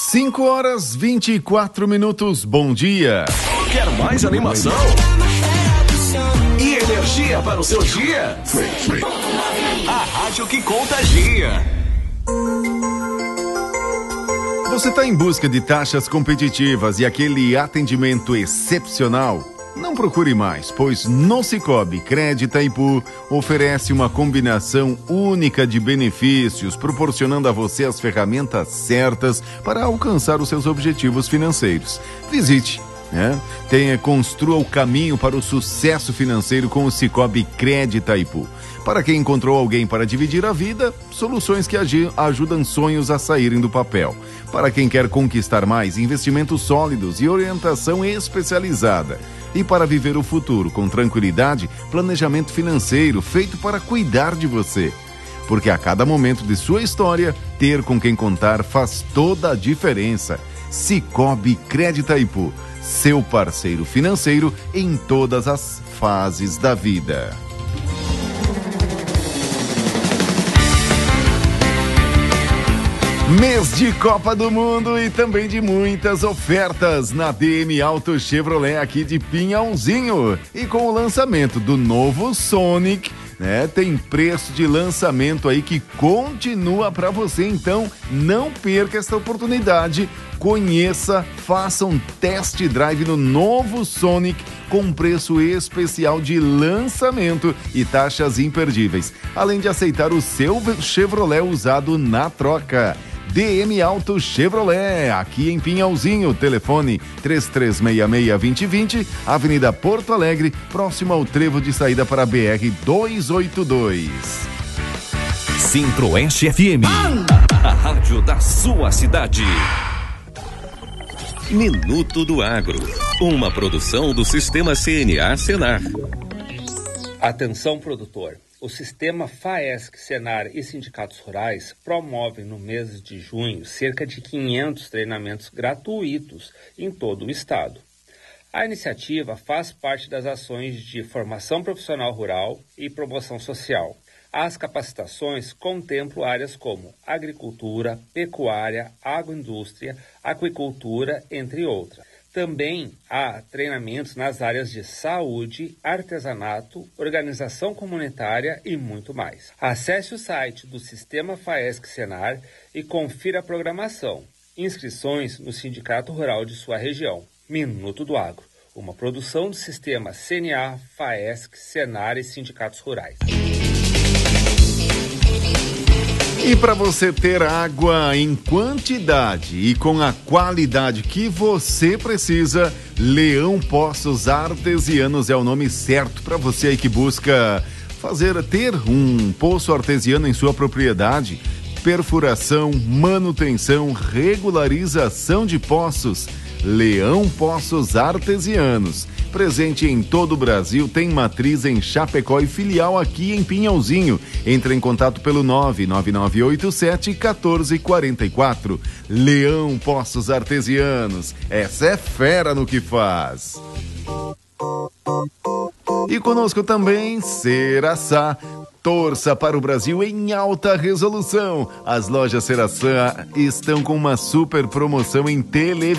5h24. Bom dia. Quer mais animação? E energia para o seu dia? A rádio que contagia. Você está em busca de taxas competitivas e aquele atendimento excepcional? Não procure mais, pois no Sicoob Crédito Itaipu oferece uma combinação única de benefícios, proporcionando a você as ferramentas certas para alcançar os seus objetivos financeiros. Visite, construa o caminho para o sucesso financeiro com o Sicoob Crédito Itaipu. Para quem encontrou alguém para dividir a vida, soluções que ajudam sonhos a saírem do papel. Para quem quer conquistar mais, investimentos sólidos e orientação especializada. E para viver o futuro com tranquilidade, planejamento financeiro feito para cuidar de você. Porque a cada momento de sua história, ter com quem contar faz toda a diferença. Sicoob Crédito Itaipu, seu parceiro financeiro em todas as fases da vida. Mês de Copa do Mundo e também de muitas ofertas na DM Auto Chevrolet aqui de Pinhalzinho. E com o lançamento do novo Sonic, tem preço de lançamento aí que continua para você. Então não perca essa oportunidade. Conheça, faça um test drive no novo Sonic com preço especial de lançamento e taxas imperdíveis. Além de aceitar o seu Chevrolet usado na troca. DM Auto Chevrolet, aqui em Pinhalzinho, telefone 3366-2020, Avenida Porto Alegre, próximo ao trevo de saída para a BR-282. Centro-Oeste FM, a rádio da sua cidade. Minuto do Agro, uma produção do Sistema CNA Senar. Atenção, produtor. O Sistema FAESC, Senar e Sindicatos Rurais promovem no mês de junho cerca de 500 treinamentos gratuitos em todo o estado. A iniciativa faz parte das ações de formação profissional rural e promoção social. As capacitações contemplam áreas como agricultura, pecuária, agroindústria, aquicultura, entre outras. Também há treinamentos nas áreas de saúde, artesanato, organização comunitária e muito mais. Acesse o site do Sistema FAESC Senar e confira a programação. Inscrições no Sindicato Rural de sua região. Minuto do Agro, uma produção do Sistema CNA, FAESC, Senar e Sindicatos Rurais. E para você ter água em quantidade e com a qualidade que você precisa, Leão Poços Artesianos é o nome certo para você aí que busca ter um poço artesiano em sua propriedade. Perfuração, manutenção, regularização de poços. Leão Poços Artesianos. Presente em todo o Brasil, tem matriz em Chapecó e filial aqui em Pinhalzinho. Entre em contato pelo 99987-1444. Leão Poços Artesianos. Essa é fera no que faz. E conosco também, Ceraçá. Torça para o Brasil em alta resolução. As lojas Ceraçá estão com uma super promoção em televisão.